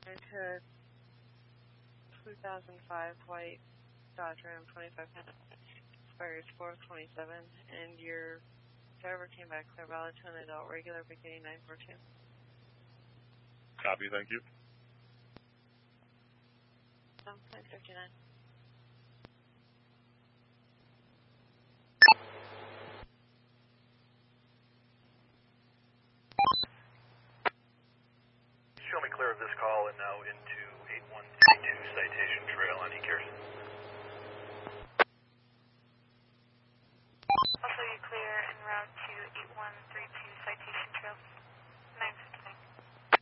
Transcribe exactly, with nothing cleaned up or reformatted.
to two thousand five white Dodge Ram twenty-five hundred, expires four twenty-seven, and your driver came back clear valid to an adult regular beginning nine four two. Copy, thank you. Um, nine fifty-nine. Show me clear of this call and now into